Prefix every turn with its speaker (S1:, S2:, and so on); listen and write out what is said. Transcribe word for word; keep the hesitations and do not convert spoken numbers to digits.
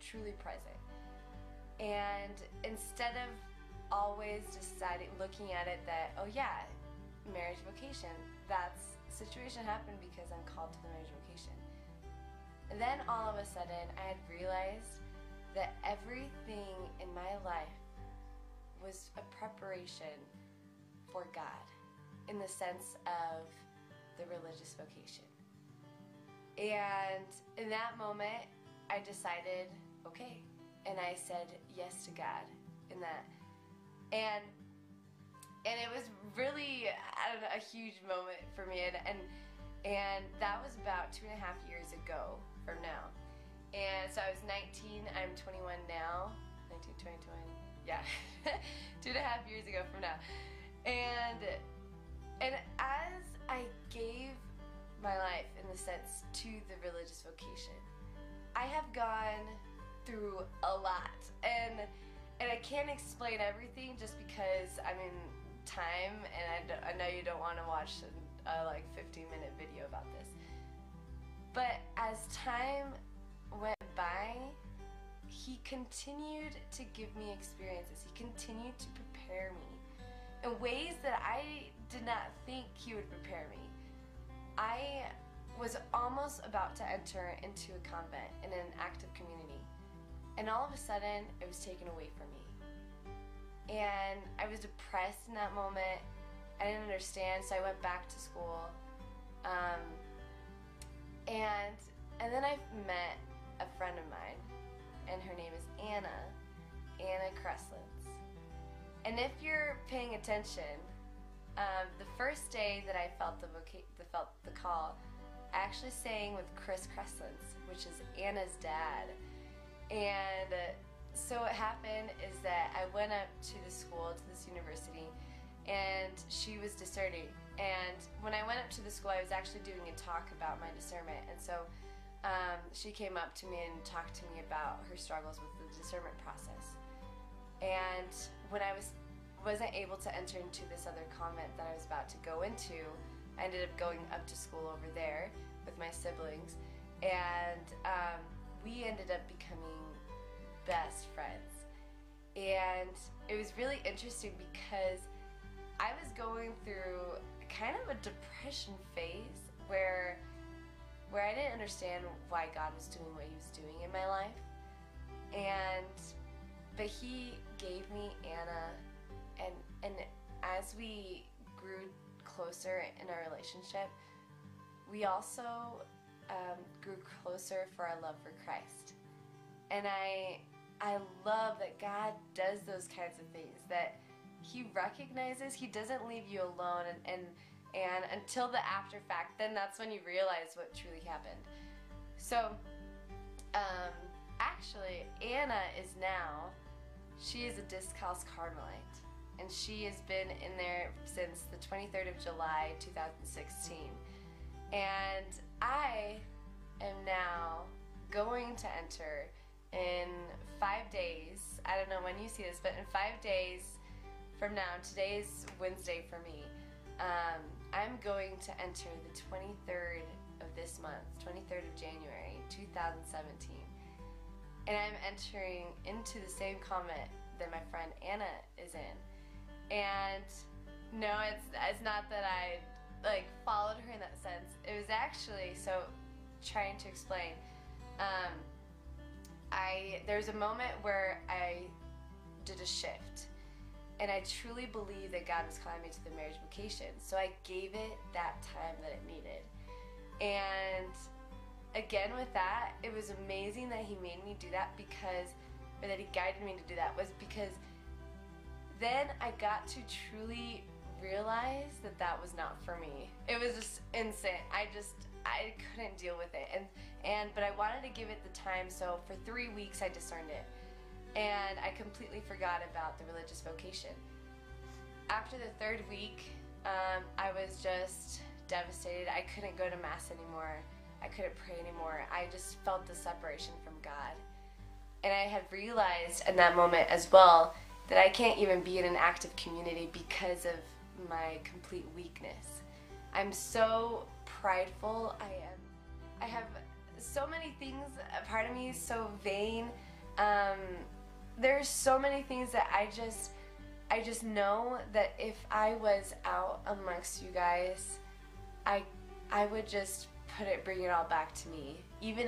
S1: truly present. And instead of always deciding, looking at it that, oh yeah, marriage vocation, that's situation happened because I'm called to the marriage vocation. And then all of a sudden I had realized that everything in my life was a preparation for God in the sense of the religious vocation. And in that moment I decided, okay, and I said yes to God in that. And and it was really, I don't know, a huge moment for me, and and, and that was about two and a half years ago from now. And so I was nineteen, I'm twenty-one now, nineteen, twenty, twenty, yeah, two and a half years ago from now. And, and as I gave my life, in the sense, to the religious vocation, I have gone through a lot, and and I can't explain everything just because I'm in time, and I, d I know you don't want to watch a, a like fifteen minute video about this. But as time went by, he continued to give me experiences. He continued to prepare me in ways that I did not think he would prepare me. I was almost about to enter into a convent in an active community, and all of a sudden it was taken away from me. And I was depressed in that moment. I didn't understand, so I went back to school. Um, and and then I met a friend of mine, and her name is Anna, Anna Kreslins. And if you're paying attention, um, the first day that I felt the, voca the felt the call, I actually sang with Chris Kreslins, which is Anna's dad. And uh, so what happened is that I went up to the school, to this university, and she was discerning. And when I went up to the school, I was actually doing a talk about my discernment. And so um, she came up to me and talked to me about her struggles with the discernment process. And when I was, wasn't able to enter into this other convent that I was about to go into, I ended up going up to school over there with my siblings. And um, we ended up becoming best friends. And it was really interesting because I was going through kind of a depression phase where where I didn't understand why God was doing what he was doing in my life. And but he gave me Anna, and and as we grew closer in our relationship, we also um, grew closer for our love for Christ. And I I love that God does those kinds of things, that he recognizes, he doesn't leave you alone, and, and, and until the after fact, then that's when you realize what truly happened. So, um, actually, Anna is now, she is a Discalced Carmelite, and she has been in there since the twenty-third of July two thousand sixteen. And I am now going to enter in five days, I don't know when you see this, but in five days from now, today's Wednesday for me, um, I'm going to enter the twenty-third of this month, twenty-third of January two thousand seventeen. And I'm entering into the same convent that my friend Anna is in. And no, it's, it's not that I like followed her in that sense. It was actually, so trying to explain, um, I there's a moment where I did a shift, and I truly believe that God was calling me to the marriage vocation, so I gave it that time that it needed. And again with that, it was amazing that he made me do that, because, or that he guided me to do that, was because then I got to truly realize that that was not for me. It was just insane. I just, I couldn't deal with it. And, and but I wanted to give it the time, so for three weeks I discerned it. And I completely forgot about the religious vocation. After the third week, um, I was just devastated. I couldn't go to Mass anymore. I couldn't pray anymore. I just felt the separation from God. And I had realized in that moment as well that I can't even be in an active community because of my complete weakness. I'm so prideful. I am. I have so many things. A part of me is so vain, Um, there's so many things that I just, I just know that if I was out amongst you guys, I, I would just put it, bring it all back to me, even